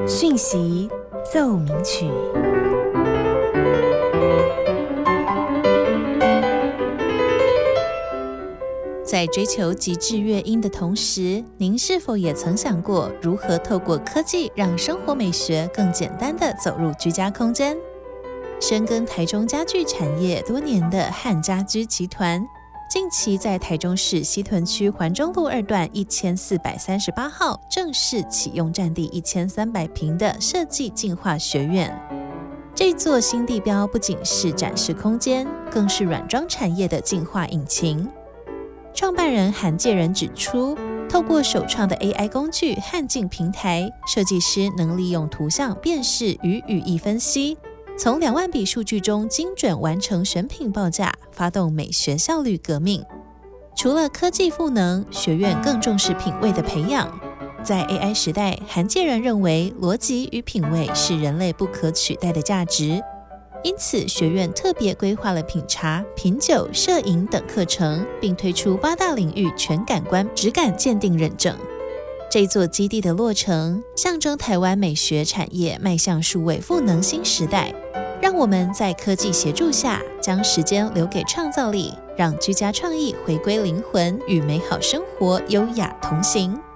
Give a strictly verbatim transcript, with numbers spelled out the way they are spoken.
讯息奏鸣曲。在追求极致乐音的同时，您是否也曾想过如何透过科技让生活美学更简单地走入居家空间？深耕台中家具产业多年的汉家居集团，近期在台中市西屯区环中路二段一千四百三十八号正式启用占地一千三百平的设计进化学院。这座新地标不仅是展示空间，更是软装产业的进化引擎。创办人韩介仁指出，透过首创的 A I 工具汉镜平台，设计师能利用图像辨识与语义分析，从两万笔数据中精准完成选品报价，发动美学效率革命。除了科技赋能，学院更重视品味的培养。在 A I 时代，韩介仁认为逻辑与品味是人类不可取代的价值。因此，学院特别规划了品茶、品酒、摄影等课程，并推出八大领域全感官质感鉴定认证。这座基地的落成，象征台湾美学产业迈向数位赋能新时代。让我们在科技协助下，将时间留给创造力，让居家创意回归灵魂，与美好生活优雅同行。